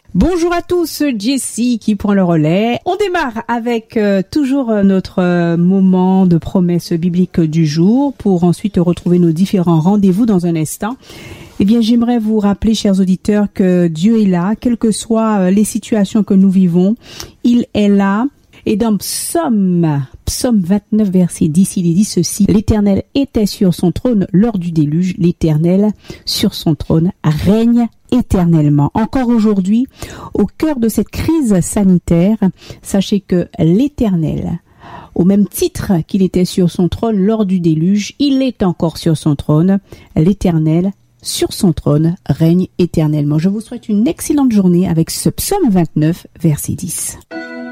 Bonjour à tous, Jessie qui prend le relais. On démarre avec toujours notre moment de promesse biblique du jour pour ensuite retrouver nos différents rendez-vous dans un instant. Eh bien, j'aimerais vous rappeler, chers auditeurs, que Dieu est là, quelles que soient les situations que nous vivons. Il est là. Et dans Psaume 29, verset 10, il est dit ceci: l'Éternel était sur son trône lors du déluge, l'Éternel sur son trône règne éternellement. Encore aujourd'hui, au cœur de cette crise sanitaire, sachez que l'Éternel, au même titre qu'il était sur son trône lors du déluge, il est encore sur son trône. L'Éternel sur son trône règne éternellement. Je vous souhaite une excellente journée avec ce Psaume 29, verset 10.